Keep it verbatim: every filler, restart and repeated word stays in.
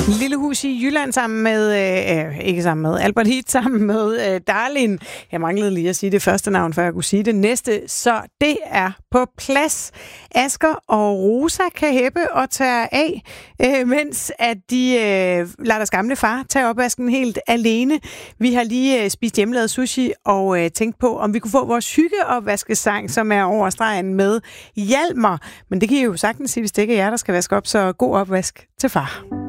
Lille hus i Jylland sammen med, øh, ikke sammen med, Albert Heat sammen med øh, Darlin. Jeg manglede lige at sige det første navn, før jeg kunne sige det næste. Så det er på plads. Asger og Rosa kan hæppe og tage af, øh, mens at de øh, lader deres gamle far tage opvasken helt alene. Vi har lige øh, spist hjemmelavet sushi og øh, tænkt på, om vi kunne få vores hyggeopvaskesang, som er over stregen med Hjalmar. Men det kan I jo sagtens sige, hvis det ikke er jer, der skal vaske op, så god opvask til far.